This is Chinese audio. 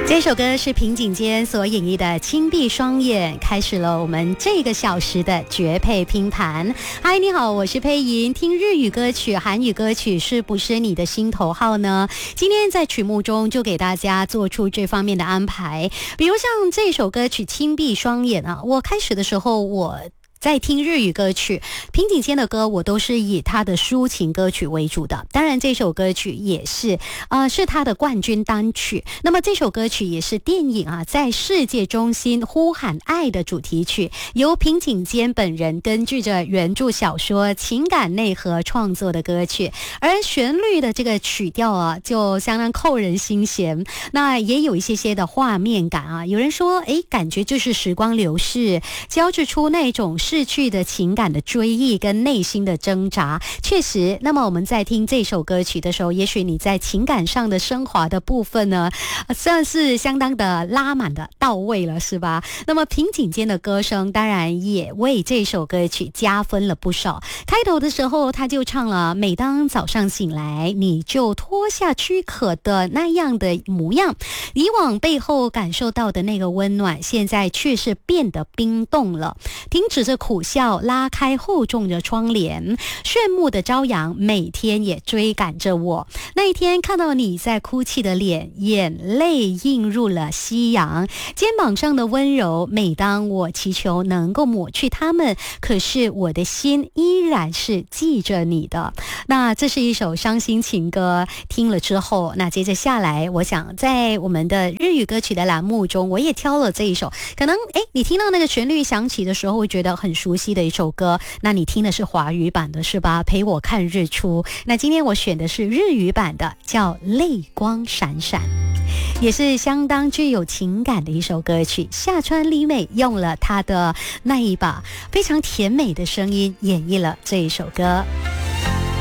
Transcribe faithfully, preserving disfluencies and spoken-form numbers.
这首歌是平井坚所演绎的《轻闭双眼》，开始了我们这个小时的绝配拼盘。嗨，你好，我是佩莹。听日语歌曲、韩语歌曲是不是你的心头好呢？今天在曲目中就给大家做出这方面的安排，比如像这首歌曲《轻闭双眼》啊，我开始的时候我在听日语歌曲，平井坚的歌我都是以他的抒情歌曲为主的，当然这首歌曲也是呃是他的冠军单曲。那么这首歌曲也是电影啊在世界中心呼喊爱的主题曲，由平井坚本人根据着原著小说情感内核创作的歌曲，而旋律的这个曲调啊就相当扣人心弦，那也有一些些的画面感啊。有人说诶，感觉就是时光流逝，交织出那种逝去的情感的追忆跟内心的挣扎。确实，那么我们在听这首歌曲的时候，也许你在情感上的升华的部分呢算是相当的拉满的到位了，是吧？那么平井坚的歌声当然也为这首歌曲加分了不少。开头的时候他就唱了每当早上醒来你就脱下躯壳的那样的模样，以往背后感受到的那个温暖现在却是变得冰冻了。停止着苦笑，拉开厚重的窗帘，炫目的朝阳每天也追赶着我。那一天看到你在哭泣的脸，眼泪映入了夕阳，肩膀上的温柔每当我祈求能够抹去它们，可是我的心依然是记着你的。那这是一首伤心情歌，听了之后，那接着下来我想在我们的日语歌曲的栏目中我也挑了这一首，可能诶你听到那个旋律响起的时候会觉得很熟悉的一首歌，那你听的是华语版的是吧？陪我看日出。那今天我选的是日语版的，叫泪光闪闪，也是相当具有情感的一首歌曲。夏川里美用了她的那一把非常甜美的声音演绎了这一首歌。